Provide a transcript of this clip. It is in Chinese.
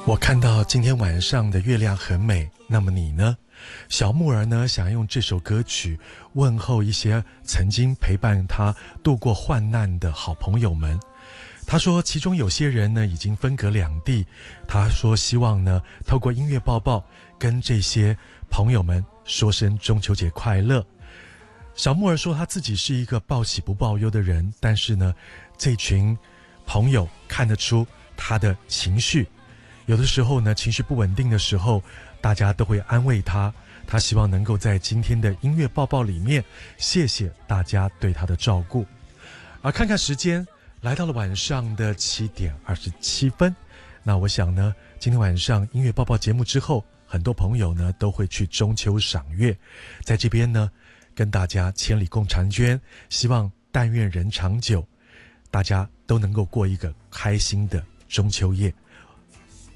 我看到今天晚上的月亮很美，那么你呢？小木儿呢，想用这首歌曲问候一些曾经陪伴他度过患难的好朋友们。他说其中有些人呢已经分隔两地，他说希望呢透过音乐抱抱跟这些朋友们说声中秋节快乐。小木儿说他自己是一个报喜不报忧的人，但是呢这群朋友看得出他的情绪，有的时候呢情绪不稳定的时候，大家都会安慰他，他希望能够在今天的音乐抱抱里面谢谢大家对他的照顾。而看看时间，来到了晚上的7点27分，那我想呢今天晚上音乐抱抱节目之后，很多朋友呢都会去中秋赏月，在这边呢跟大家千里共婵娟，希望但愿人长久，大家都能够过一个开心的中秋夜。